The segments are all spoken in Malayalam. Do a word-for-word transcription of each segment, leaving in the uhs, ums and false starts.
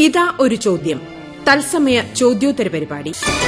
ഇതാ ഒരു ചോദ്യം തത്സമയ ചോദ്യോത്തര പരിപാടി.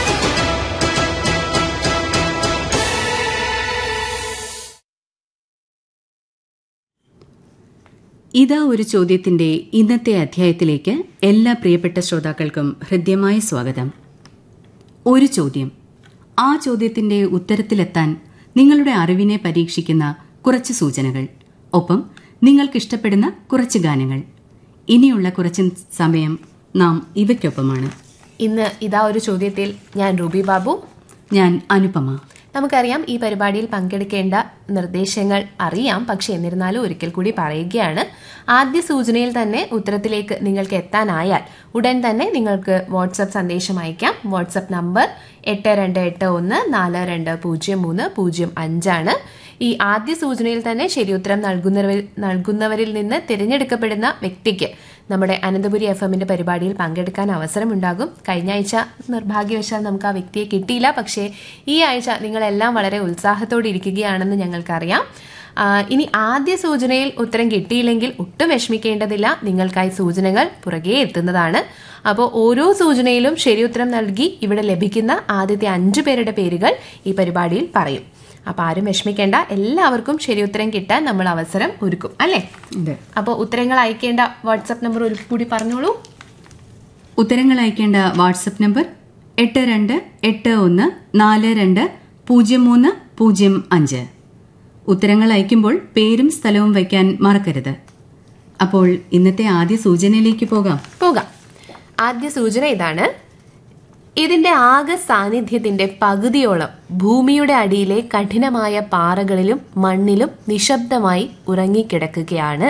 ഇതാ ഒരു ചോദ്യത്തിന്റെ ഇന്നത്തെ അധ്യായത്തിലേക്ക് എല്ലാ പ്രിയപ്പെട്ട ശ്രോതാക്കൾക്കും ഹൃദ്യമായ സ്വാഗതം. ഒരു ചോദ്യം, ആ ചോദ്യത്തിന്റെ ഉത്തരത്തിലെത്താൻ നിങ്ങളുടെ അറിവിനെ പരീക്ഷിക്കുന്ന കുറച്ച് സൂചനകൾ, ഒപ്പം നിങ്ങൾക്കിഷ്ടപ്പെടുന്ന കുറച്ച് ഗാനങ്ങൾ. ഇനിയുള്ള കുറച്ച് സമയം നാം ഇവയ്ക്കൊപ്പമാണ്. ഇന്ന് ഇതാ ഒരു ചോദ്യത്തിൽ ഞാൻ റൂബി ബാബു, ഞാൻ അനുപമ. നമുക്കറിയാം ഈ പരിപാടിയിൽ പങ്കെടുക്കേണ്ട നിർദ്ദേശങ്ങൾ അറിയാം, പക്ഷെ എന്നിരുന്നാലും ഒരിക്കൽ കൂടി പറയുകയാണ്. ആദ്യ സൂചനയിൽ തന്നെ ഉത്തരത്തിലേക്ക് നിങ്ങൾക്ക് എത്താനായാൽ ഉടൻ തന്നെ നിങ്ങൾക്ക് വാട്സപ്പ് സന്ദേശം അയക്കാം. വാട്സപ്പ് നമ്പർ എട്ട് രണ്ട് എട്ട് ഒന്ന് നാല് രണ്ട് പൂജ്യം മൂന്ന് പൂജ്യം അഞ്ചാണ്. ഈ ആദ്യ സൂചനയിൽ തന്നെ ശരിയുത്തരം നൽകുന്നവരിൽ നൽകുന്നവരിൽ നിന്ന് തിരഞ്ഞെടുക്കപ്പെടുന്ന വ്യക്തിക്ക് നമ്മുടെ അനന്തപുരി എഫ് എമ്മിന്റെ പരിപാടിയിൽ പങ്കെടുക്കാൻ അവസരമുണ്ടാകും. കഴിഞ്ഞ ആഴ്ച നിർഭാഗ്യവശാൽ നമുക്ക് ആ വ്യക്തിയെ കിട്ടിയില്ല, പക്ഷേ ഈ ആഴ്ച നിങ്ങളെല്ലാം വളരെ ഉത്സാഹത്തോടെ ഇരിക്കുകയാണെന്ന് ഞങ്ങൾക്കറിയാം. ഇനി ആദ്യ സൂചനയിൽ ഉത്തരം കിട്ടിയില്ലെങ്കിൽ ഒട്ടും വിഷമിക്കേണ്ടതില്ല, നിങ്ങൾക്കായി സൂചനകൾ പുറകെ എത്തുന്നതാണ്. അപ്പോൾ ഓരോ സൂചനയിലും ശരിയുത്തരം നൽകി ഇവിടെ ലഭിക്കുന്ന ആദ്യത്തെ അഞ്ചു പേരുടെ പേരുകൾ ഈ പരിപാടിയിൽ പറയും. അപ്പൊ ആരും വിഷമിക്കേണ്ട, എല്ലാവർക്കും ശരിയുത്തരം കിട്ടാൻ നമ്മൾ അവസരം ഒരുക്കും, അല്ലേ? അപ്പോൾ ഉത്തരങ്ങൾ അയക്കേണ്ട വാട്സപ്പ് നമ്പർ ഒരു കൂടി പറഞ്ഞോളൂ. ഉത്തരങ്ങൾ അയക്കേണ്ട വാട്സപ്പ് നമ്പർ എട്ട് രണ്ട് എട്ട് ഒന്ന് നാല് രണ്ട് പൂജ്യം മൂന്ന് പൂജ്യം അഞ്ച്. ഉത്തരങ്ങൾ അയക്കുമ്പോൾ പേരും സ്ഥലവും വയ്ക്കാൻ മറക്കരുത്. അപ്പോൾ ഇന്നത്തെ ആദ്യ സൂചനയിലേക്ക് പോകാം പോകാം ആദ്യ സൂചന ഇതാണ്. ഇതിന്റെ ആകെ സാന്നിധ്യത്തിന്റെ പകുതിയോളം ഭൂമിയുടെ അടിയിലെ കഠിനമായ പാറകളിലും മണ്ണിലും നിശബ്ദമായി ഉറങ്ങിക്കിടക്കുകയാണ്.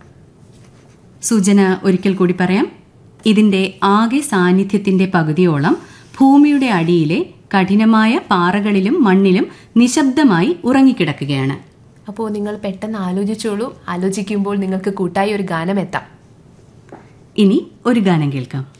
സൂചന ഒരിക്കൽ കൂടി പറയാം. ഇതിന്റെ ആകെ സാന്നിധ്യത്തിന്റെ പകുതിയോളം ഭൂമിയുടെ അടിയിലെ കഠിനമായ പാറകളിലും മണ്ണിലും നിശബ്ദമായി ഉറങ്ങിക്കിടക്കുകയാണ്. അപ്പോൾ നിങ്ങൾ പെട്ടെന്ന് ആലോചിച്ചോളൂ. ആലോചിക്കുമ്പോൾ നിങ്ങൾക്ക് കൂട്ടായി ഒരു ഗാനം എത്താം. ഇനി ഒരു ഗാനം കേൾക്കാം.